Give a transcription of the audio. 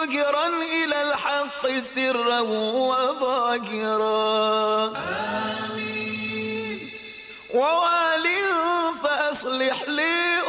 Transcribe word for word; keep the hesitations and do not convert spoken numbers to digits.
صاغرا إلى الحق سرا وظاهرا. آمين. ووال فأصلح لي